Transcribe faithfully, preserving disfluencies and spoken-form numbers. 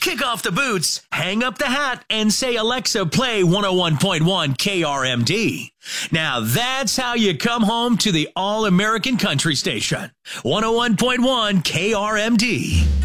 Kick off the boots, hang up the hat, and say, Alexa, play one oh one point one K R M D. Now that's how you come home to the all-American country station. one oh one point one K R M D.